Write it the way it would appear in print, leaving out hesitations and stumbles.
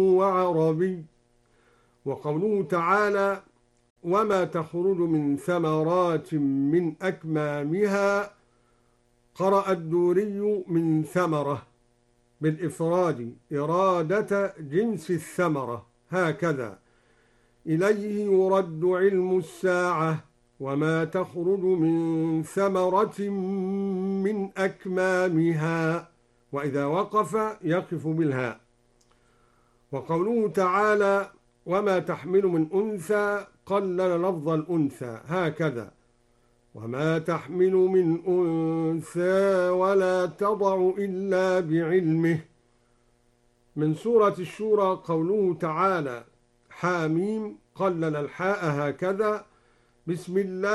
وعربي. وقوله تعالى وما تخرج من ثمرات من أكمامها، قرأ الدوري من ثمرة بالإفراد إرادة جنس الثمرة هكذا. إليه يرد علم الساعة وما تخرج من ثمرة من أكمامها، وإذا وقف يقف بالهاء. وقوله تعالى وما تحمل من أنثى قلل لفظ الأنثى هكذا. وما تحمل من أنثى ولا تضع إلا بعلمه. من سورة الشورى قوله تعالى حاميم قلل الحاء هكذا. بسم الله